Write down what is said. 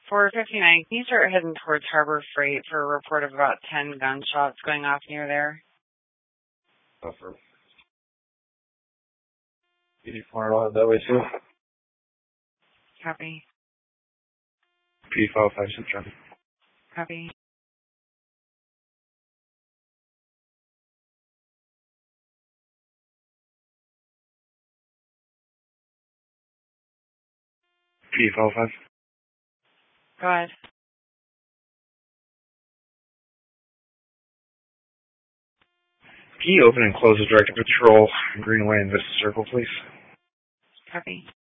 459, can you start heading towards Harbor Freight for a report of about 10 gunshots going off near there? Offer. 84 on that way too. Copy. P55 Central. Copy. P55. Go ahead. Can you open and close the directed patrol Greenway and Vista Circle, please? Copy.